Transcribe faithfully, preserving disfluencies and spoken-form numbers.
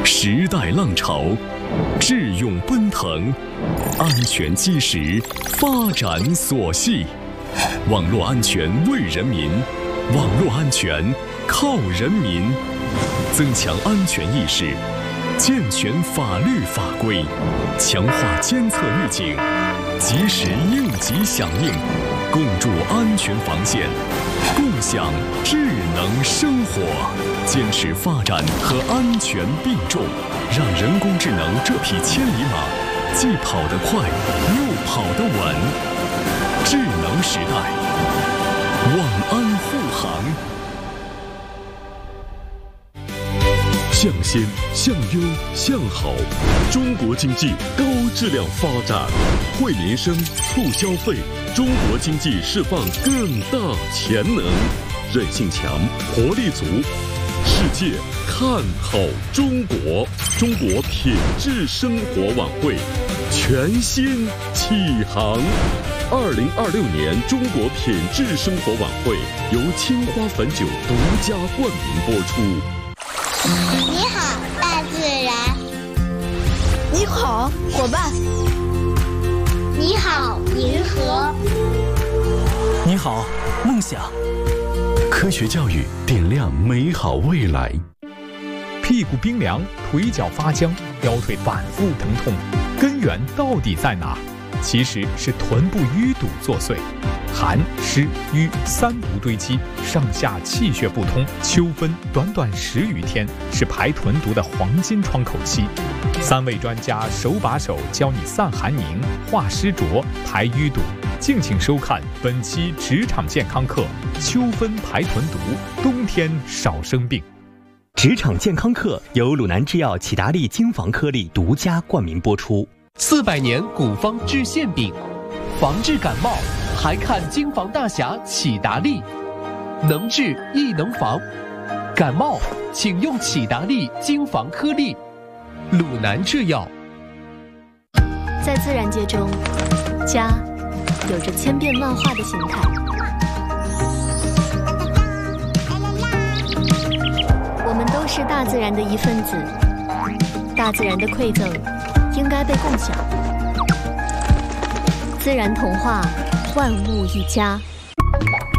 时代浪潮，智勇奔腾，安全基石，发展所系。网络安全为人民，网络安全靠人民。增强安全意识，健全法律法规，强化监测预警，及时应急响应，共筑安全防线，共享智能生活。坚持发展和安全并重，让人工智能这匹千里马既跑得快，又跑得稳。智能时代，网安护航。 向先、向优、向好，中国经济高质量发展，惠民生、促消费，中国经济释放更大潜能，韧性强，活力足。世界看好中国，中国品质生活晚会全新启航。二零二六年中国品质生活晚会由青花汾酒独家冠名播出。 你好，大自然。 你好，伙伴。 你好，银河。 你好，梦想。 科学教育点亮美好未来。 屁股冰凉，腿脚发僵，腰腿反复疼痛，根源到底在哪？其实是臀部淤堵作祟。寒、湿、瘀三毒堆积，上下气血不通，秋分短短十余天是排臀毒的黄金窗口期。三位专家手把手教你散寒凝、化湿浊、排淤堵。敬请收看本期职场健康课：秋分排臀毒，冬天少生病。 职场健康课由鲁南制药启达利精防颗粒独家冠名播出。 四百年古方治馅饼，防治感冒还看精防大侠启达利，能治亦能防。感冒请用启达利精防颗粒。鲁南制药。 在自然界中，家有着千变万化的形态。我们都是大自然的一份子，大自然的馈赠应该被共享。自然童话，万物一家。